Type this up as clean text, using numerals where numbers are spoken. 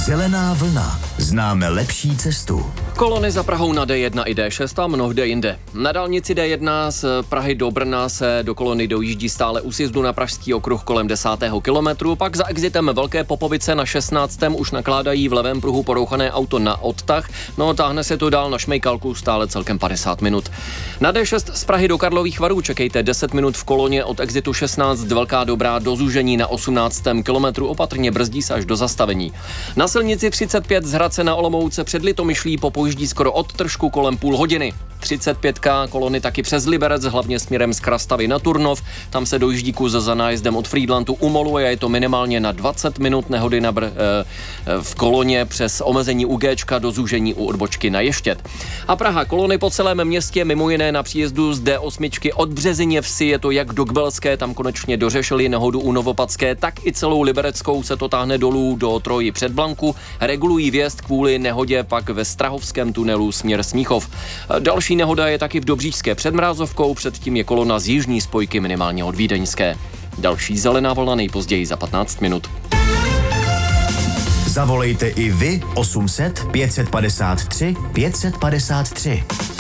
Zelená vlna. Známe lepší cestu. Kolony za Prahou na D1 i D6 a mnohde jinde. Na dálnici D1 z Prahy do Brna se do kolony dojíždí stále u sjezdu na Pražský okruh kolem 10. kilometru, pak za exitem Velké Popovice na 16. už nakládají v levém pruhu porouchané auto na odtah, táhne se to dál na Šmejkalku stále celkem 50 minut. Na D6 z Prahy do Karlových Varů čekejte 10 minut v koloně od exitu 16 Velká Dobrá do Zúžení na 18. kilometru, opatrně brzdí se až do zastavení. Na silnici 35 z Hradce na Olomouce před Litomyšlí popojíždí skoro od Tržku kolem půl hodiny. 35 kolony taky přes Liberec, hlavně směrem z Krastavy na Turnov. Tam se dojíždí kus za nájezdem od Frýdlantu u Molu a je to minimálně na 20 minut nehody v koloně přes omezení u Géčka do Zúžení u odbočky na Ještěd. A Praha, kolony po celém městě, mimo jiné na příjezdu z D8 od Březině Vsi, je to jak do Kbelské, tam konečně dořešili nehodu u Novopadské, tak i celou Libereckou se to táhne dolů do Troji před Blanku. Regulují vjezd kvůli nehodě pak ve Strahovském tunelu směr Smíchov. Další nehoda je taky v Dobříšské před Mrázovkou, předtím je kolona z jižní spojky minimálně od Vídeňské. Další zelená vlna nejpozději za 15 minut. Zavolejte i vy 800 553 553.